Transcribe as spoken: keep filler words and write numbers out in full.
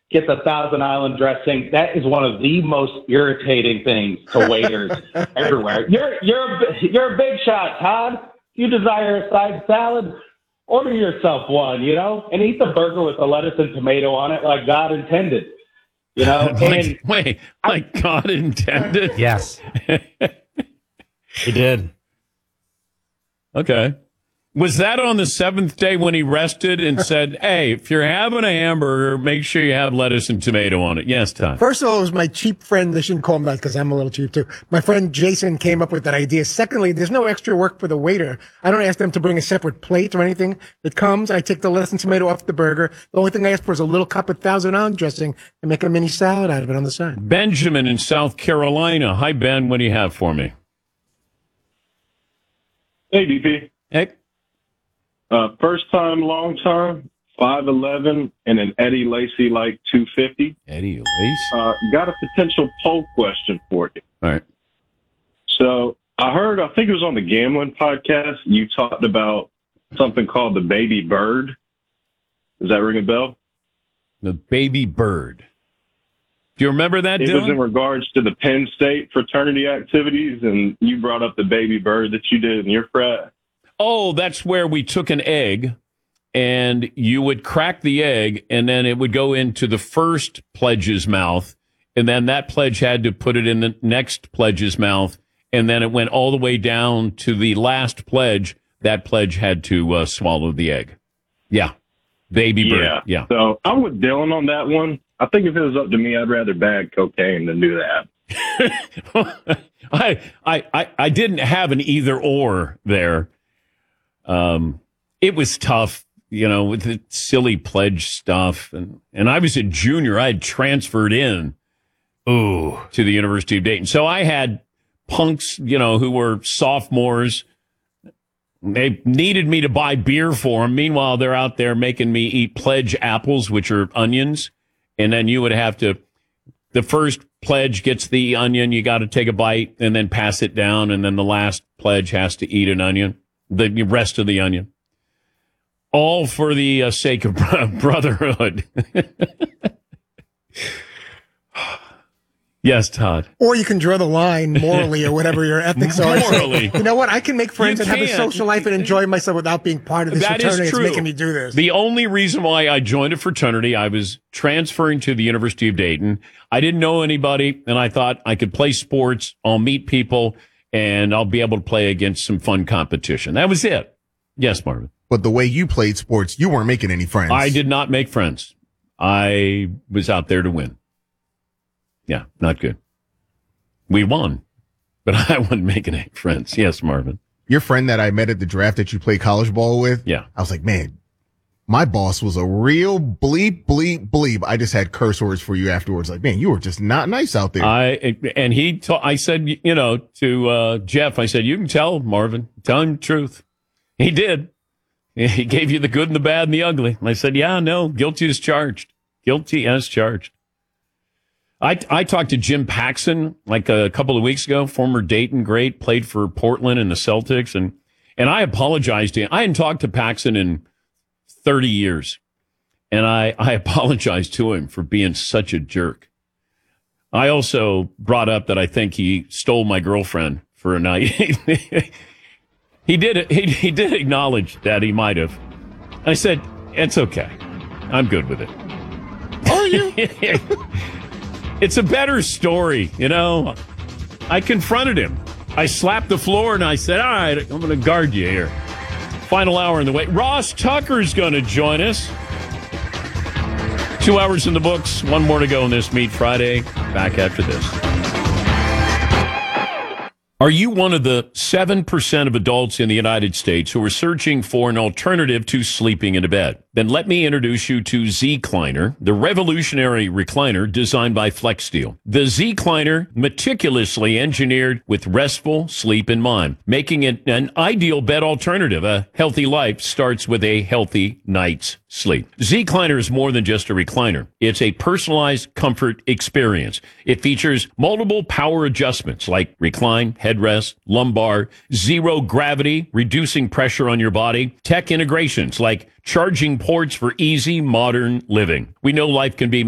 get the Thousand Island dressing. That is one of the most irritating things to waiters everywhere. You're you're a, you're a big shot, Todd. You desire a side salad? Order yourself one, you know, and eat the burger with the lettuce and tomato on it like God intended. You know, like, and wait, like I, God intended? Yes. He did. Okay. Was that on the seventh day when he rested and said, hey, if you're having a hamburger, make sure you have lettuce and tomato on it? Yes, Tom. First of all, it was my cheap friend. I shouldn't call him that because I'm a little cheap too. My friend Jason came up with that idea. Secondly, there's no extra work for the waiter. I don't ask them to bring a separate plate or anything. It comes, I take the lettuce and tomato off the burger. The only thing I ask for is a little cup of Thousand Island dressing and make a mini salad out of it on the side. Benjamin in South Carolina. Hi, Ben. What do you have for me? Hey, D P. Hey. Uh, first time, long time, five eleven, and an Eddie Lacy like two fifty. Eddie Lacy? Uh, got a potential poll question for you. All right. So I heard, I think it was on the Gambling podcast, you talked about something called the baby bird. Does that ring a bell? The baby bird. Do you remember that, It Dylan? was in regards to the Penn State fraternity activities, and you brought up the baby bird that you did in your frat. Oh, that's where we took an egg and you would crack the egg and then it would go into the first pledge's mouth. And then that pledge had to put it in the next pledge's mouth. And then it went all the way down to the last pledge. That pledge had to uh, swallow the egg. Yeah. Baby bird. Yeah. Yeah. So I'm with Dylan on that one. I think if it was up to me, I'd rather bag cocaine than do that. I, I, I, I didn't have an either or there. Um, it was tough, you know, with the silly pledge stuff. And, and I was a junior. I had transferred in ooh, to the University of Dayton. So I had punks, you know, who were sophomores. They needed me to buy beer for them. Meanwhile, they're out there making me eat pledge apples, which are onions. And then you would have to, the first pledge gets the onion. You got to take a bite and then pass it down. And then the last pledge has to eat an onion. The rest of the onion. All for the uh, sake of brotherhood. Yes, Todd. Or you can draw the line morally or whatever your ethics are. Morally. You know what? I can make friends You and have a can. social life and enjoy myself without being part of this That fraternity. is true. It's making me do this. The only reason why I joined a fraternity, I was transferring to the University of Dayton. I didn't know anybody, and I thought I could play sports. I'll meet people, and I'll be able to play against some fun competition. That was it. Yes, Marvin. But the way you played sports, you weren't making any friends. I did not make friends. I was out there to win. Yeah, not good. We won, but I wasn't making any friends. Yes, Marvin. Your friend that I met at the draft that you played college ball with? Yeah. I was like, man, my boss was a real bleep, bleep, bleep. I just had curse words for you afterwards. Like, man, you were just not nice out there. I And he, ta- I said, you know, to uh, Jeff, I said, you can tell Marvin, tell him the truth. He did. He gave you the good and the bad and the ugly. And I said, yeah, no, guilty as charged. Guilty as charged. I, I talked to Jim Paxson like a couple of weeks ago, former Dayton great, played for Portland and the Celtics. And, and I apologized to him. I hadn't talked to Paxson in thirty years. And I, I apologized to him for being such a jerk. I also brought up that I think he stole my girlfriend for a night. He did he, he did acknowledge that he might have. I said, it's okay. I'm good with it. Are you? It's a better story, you know. I confronted him. I slapped the floor and I said, all right, I'm going to guard you here. Final hour in the way. Ross Tucker's going to join us. Two hours in the books. One more to go on this Meat Friday. Back after this. Are you one of the seven percent of adults in the United States who are searching for an alternative to sleeping in a bed? Then let me introduce you to Z-Cliner, the revolutionary recliner designed by FlexSteel. The Z-Cliner, meticulously engineered with restful sleep in mind, making it an ideal bed alternative. A healthy life starts with a healthy night's sleep. Z-Cliner is more than just a recliner. It's a personalized comfort experience. It features multiple power adjustments like recline, headrest, lumbar, zero gravity, reducing pressure on your body, tech integrations like charging ports for easy modern living. We know life can be